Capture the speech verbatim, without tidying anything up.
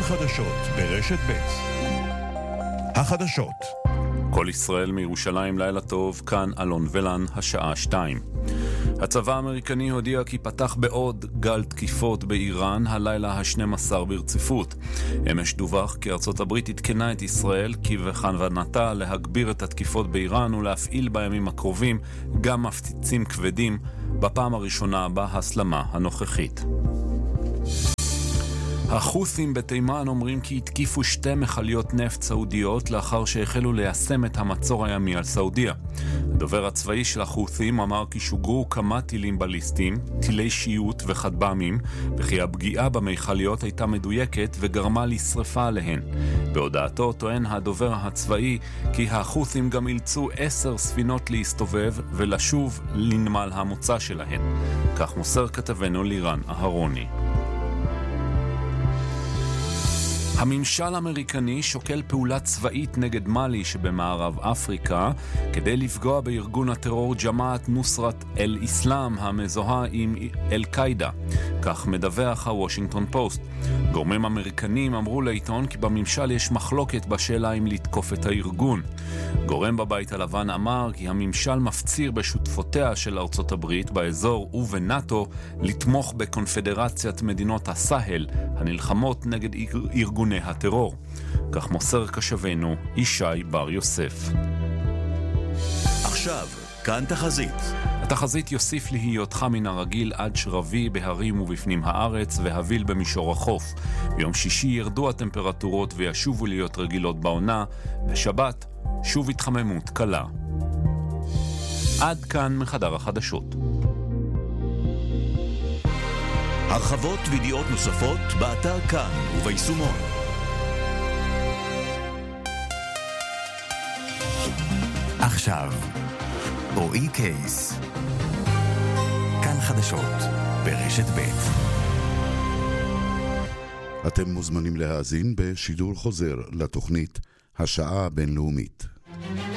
החדשות ברשת ב'. החדשות. כל ישראל מירושלים, לילה טוב, כאן אלון ולן, השעה שתיים. הצבא האמריקני הודיע כי פתח בעוד גל תקיפות באיראן, הלילה ה-שנים עשר ברציפות. אמש דווח כי ארצות הברית התקנה את ישראל כי בכוונתה להגביר את התקיפות באיראן ולהפעיל בימים הקרובים גם מפציצים כבדים, בפעם הראשונה בהסלמה הנוכחית. החות'ים בתימן אומרים כי התקיפו שתי מכליות נפט סעודיות לאחר שהחלו ליישם את המצור הימי על סעודיה. הדובר הצבאי של החות'ים אמר כי שוגרו כמה טילים בליסטיים, טילי שיוט וכטב"מים, וכי הפגיעה במכליות הייתה מדויקת וגרמה לשריפה עליהן. בהודעתו טוען הדובר הצבאי כי החות'ים גם אילצו עשר ספינות להסתובב ולשוב לנמל המוצא שלהן. כך מוסר כתבנו לירן אהרוני. הממשל האמריקני שוקל פעולה צבאית נגד מאלי שבמערב אפריקה כדי לפגוע בארגון הטרור ג'מאעת נוסרת אל-איסלאם המזוהה עם אל-קאידה. כך מדווח הוושינגטון פוסט. גורמים אמריקנים אמרו לעיתון כי בממשל יש מחלוקת בשאלה אם לתקוף את הארגון. גורם בבית הלבן אמר כי הממשל מפציר בשותפותיה של ארצות הברית באזור ובנאטו לתמוך בקונפדרציית מדינות הסהל הנלחמות נגד ארגוני הטרור. כך מוסר קשבנו ישי בר יוסף. עכשיו, כאן תחזית. התחזית יוסיף להיותך מן הרגיל עד שרבי בהרים ובפנים הארץ והביל במישור החוף. ביום שישי ירדו הטמפרטורות וישובו להיות רגילות בעונה. בשבת שוב התחממות קלה. עד כאן מחדר החדשות. הרחבות וידיעות נוספות באתר כאן וביישומון. עכשיו רועי קייס, כאן חדשות ברשת ב'. אתם מוזמנים להאזין בשידור חוזר לתוכנית השעה הבינלאומית.